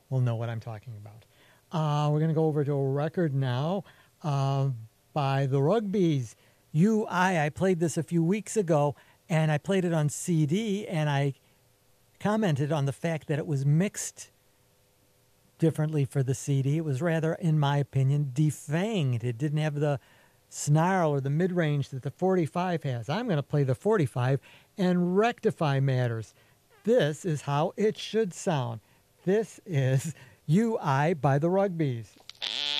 will know what I'm talking about. We're going to go over to a record now by the Rugbies. I played this a few weeks ago, and I played it on CD, and I commented on the fact that it was mixed differently for the CD. It was rather, in my opinion, defanged. It didn't have the snarl or the mid-range that the 45 has. I'm going to play the 45 and rectify matters. This is how it should sound. This is UI by the Rugbies.